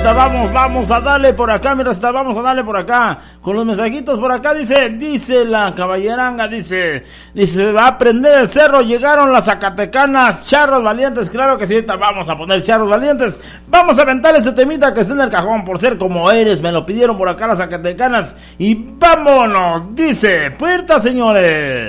Racita, vamos a darle por acá, mi Racita, vamos a darle por acá, con los mensajitos por acá, dice la caballeranga, dice, va a prender el cerro, llegaron las zacatecanas, charros valientes, claro que sí, ahorita vamos a poner charros valientes, vamos a aventar ese temita que está en el cajón, por ser como eres, me lo pidieron por acá las zacatecanas, y vámonos, dice, puerta señores.